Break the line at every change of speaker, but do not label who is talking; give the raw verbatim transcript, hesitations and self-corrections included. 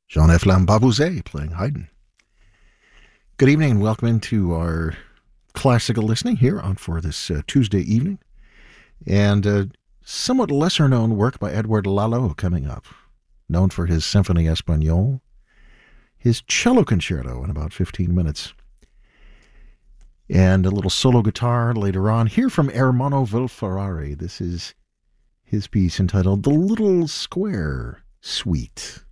Jean-F. Lambabouze playing Haydn. Good evening and welcome into our classical listening here on for this uh, Tuesday evening. And uh, somewhat lesser known work by Edouard Lalo coming up, known for his Symphonie Espagnole, his cello concerto in about fifteen minutes, and a little solo guitar later on. Here from Ermanno Vilferrari, this is his piece entitled The Little Square Suite.